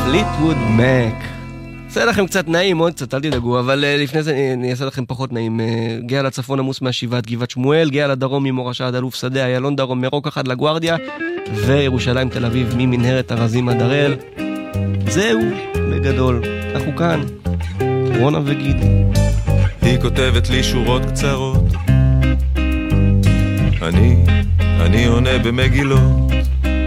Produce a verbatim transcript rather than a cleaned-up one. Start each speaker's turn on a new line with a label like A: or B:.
A: פליטווד מק. עושה לכם קצת נעים, עוד קצת, אל תדאגו, אבל uh, לפני זה אני אעשה לכם פחות נעים. Uh, גאה לצפון עמוס מהשיבת גבעת שמואל, גאה לדרום ממורשה עד אלוף שדה, איילון דרום מרוק אחד לגוארדיה, וירושלים תל אביב ממנהרת הרזים עד הראל. זהו, בגדול, אנחנו כאן, רונה וגידי.
B: היא כותבת לי שורות קצרות, אני, אני עונה במגילות,